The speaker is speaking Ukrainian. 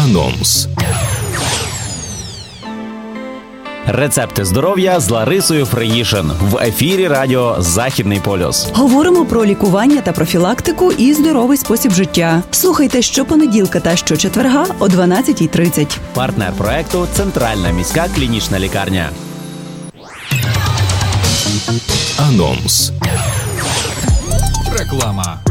Анонс. Рецепти здоров'я з Ларисою Фриїшин в ефірі радіо «Західний полюс». Говоримо про лікування та профілактику і здоровий спосіб життя. Слухайте щопонеділка та щочетверга о 12:30. Партнер проекту «Центральна міська клінічна лікарня». Анонс. Реклама.